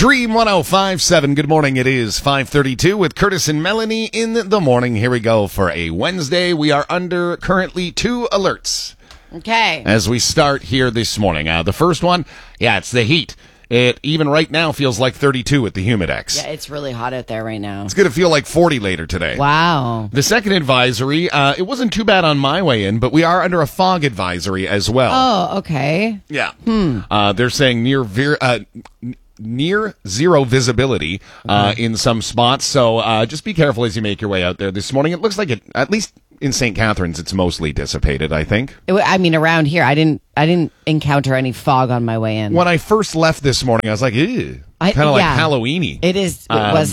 Dream 105.7. Good morning. It is 5:32 with Curtis and Melanie in the morning. Here we go for a Wednesday. We are under currently 2 alerts. Okay. As we start here this morning. The first one, it's the heat. It even right now feels like 32 at the Humidex. Yeah, it's really hot out there right now. It's going to feel like 40 later today. Wow. The second advisory, it wasn't too bad on my way in, but we are under a fog advisory as well. Oh, okay. Yeah. They're saying near zero visibility in some spots. So just be careful as you make your way out there this morning. It looks like it, at least in St. Catharines, it's mostly dissipated, I think. Around here, I didn't encounter any fog on my way in. When I first left this morning, I was like, ew. Kind of like Halloween-y. It is.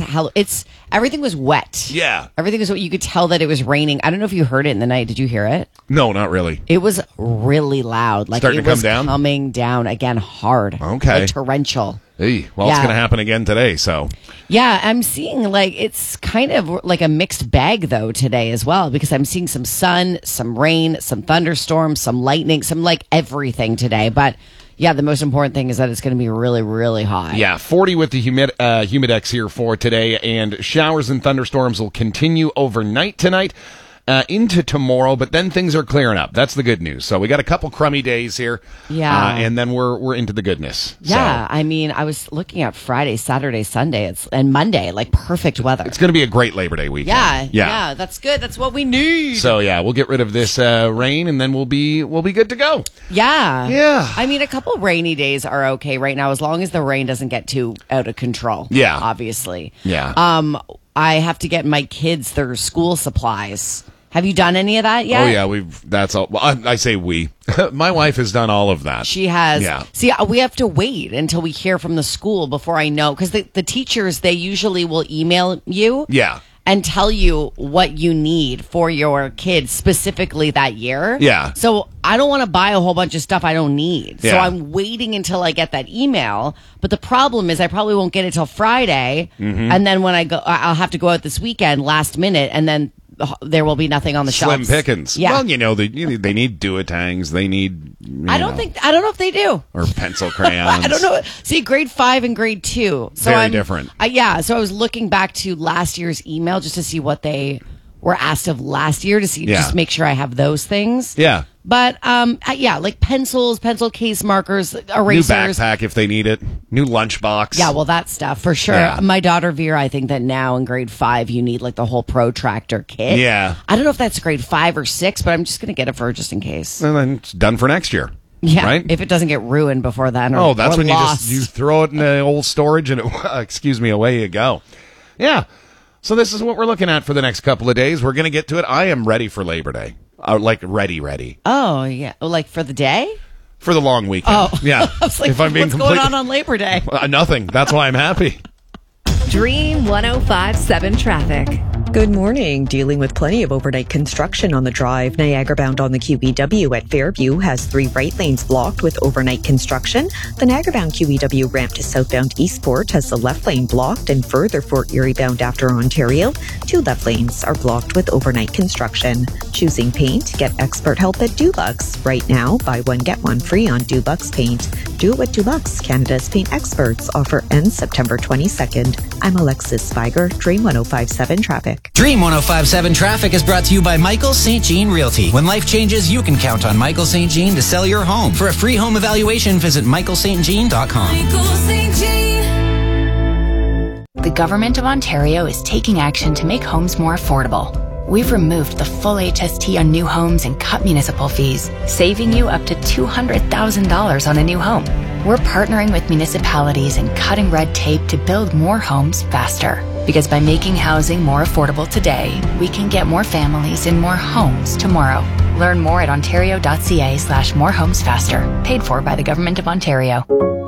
Everything was wet. Yeah. Everything was wet. You could tell that it was raining. I don't know if you heard it in the night. Did you hear it? No, not really. It was really loud. Like Starting it to come was down? coming down again hard. Okay. Like torrential. Hey, well, it's going to happen again today, so. Yeah, I'm seeing it's kind of like a mixed bag though today as well, because I'm seeing some sun, some rain, some thunderstorms, some lightning, some everything today. But yeah, the most important thing is that it's going to be really, really hot. Yeah, 40 with the Humidex here for today, and showers and thunderstorms will continue overnight tonight. Into tomorrow, but then things are clearing up. That's the good news. So we got a couple crummy days here. Yeah. And then we're into the goodness. Yeah. So. I mean, I was looking at Friday, Saturday, Sunday, and Monday, perfect weather. It's going to be a great Labor Day weekend. Yeah. That's good. That's what we need. So we'll get rid of this rain, and then we'll be good to go. Yeah. Yeah. I mean, a couple rainy days are okay right now, as long as the rain doesn't get too out of control. Yeah. Obviously. Yeah. I have to get my kids their school supplies. Have you done any of that yet? Oh yeah, that's all. Well, I say we. My wife has done all of that. She has. Yeah. See, we have to wait until we hear from the school before I know, because the teachers, they usually will email you. Yeah. And tell you what you need for your kids specifically that year. Yeah. So I don't want to buy a whole bunch of stuff I don't need. Yeah. So I'm waiting until I get that email. But the problem is I probably won't get it till Friday. Mm-hmm. And then when I go, I'll have to go out this weekend last minute, and then there will be nothing on the Slim shelves. pickings. Yeah. Well, they need Duotangs. They need. I don't know if they do. Or pencil crayons. I don't know. See, grade 5 and grade 2. So Very different. So I was looking back to last year's email just to see what they were asked of last year, to see just make sure I have those things. Yeah. But like pencils, pencil case markers, erasers. New backpack if they need it. New lunchbox. Yeah, well, that stuff for sure. Yeah. My daughter Vera, I think that now in grade 5 you need the whole protractor kit. Yeah. I don't know if that's grade 5 or 6, but I'm just going to get it for her just in case. And then it's done for next year. Yeah, right? If it doesn't get ruined before then. That's when lost. you throw it in the old storage and away you go. Yeah. So this is what we're looking at for the next couple of days. We're going to get to it. I am ready for Labor Day. Ready. Oh, yeah. For the day? For the long weekend. Oh. Yeah. I was like, if I'm being what's going on Labor Day? Nothing. That's why I'm happy. Dream 105.7 traffic. Good morning. Dealing with plenty of overnight construction on the drive. Niagara bound on the QEW at Fairview has 3 right lanes blocked with overnight construction. The Niagara bound QEW ramp to southbound Eastport has the left lane blocked, and further Fort Erie bound after Ontario, 2 left lanes are blocked with overnight construction. Choosing paint? Get expert help at Dulux. Right now, buy one get one free on Dulux paint. Do it with Dulux, Canada's paint experts. Offer ends September 22nd. I'm Alexis Spiger, Dream 105.7 Traffic. Dream 105.7 Traffic is brought to you by Michael St. Jean Realty. When life changes, you can count on Michael St. Jean to sell your home. For a free home evaluation, visit michaelstjean.com. Michael St. Jean. The Government of Ontario is taking action to make homes more affordable. We've removed the full HST on new homes and cut municipal fees, saving you up to $200,000 on a new home. We're partnering with municipalities and cutting red tape to build more homes faster. Because by making housing more affordable today, we can get more families in more homes tomorrow. Learn more at ontario.ca/morehomesfaster. Paid for by the Government of Ontario.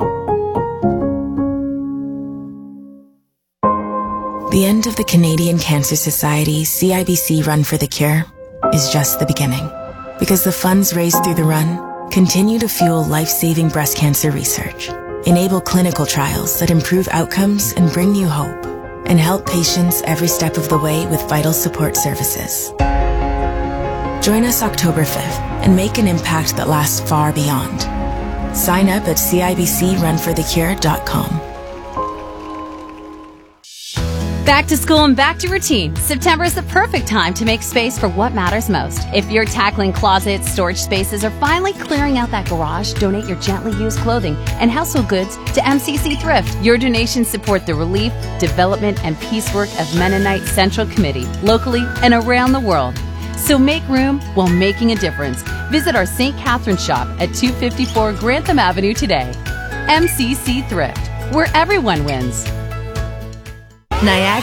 The end of the Canadian Cancer Society's CIBC Run for the Cure is just the beginning. Because the funds raised through the run continue to fuel life-saving breast cancer research, enable clinical trials that improve outcomes and bring you hope, and help patients every step of the way with vital support services. Join us October 5th and make an impact that lasts far beyond. Sign up at CIBCRunforthecure.com. Back to school and back to routine. September is the perfect time to make space for what matters most. If you're tackling closets, storage spaces, or finally clearing out that garage, donate your gently used clothing and household goods to MCC Thrift. Your donations support the relief, development, and peace work of Mennonite Central Committee, locally and around the world. So make room while making a difference. Visit our St. Catharines shop at 254 Grantham Avenue today. MCC Thrift, where everyone wins. Niagara